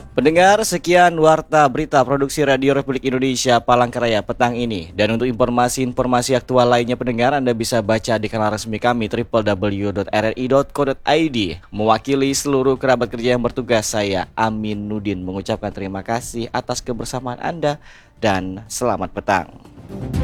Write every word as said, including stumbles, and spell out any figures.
Pendengar, sekian Warta Berita Produksi Radio Republik Indonesia Palangkaraya petang ini. Dan untuk informasi-informasi aktual lainnya pendengar, Anda bisa baca di kanal resmi kami w w w dot r r i dot co dot i d. Mewakili seluruh kerabat kerja yang bertugas, saya Amin Nudin mengucapkan terima kasih atas kebersamaan Anda dan selamat petang.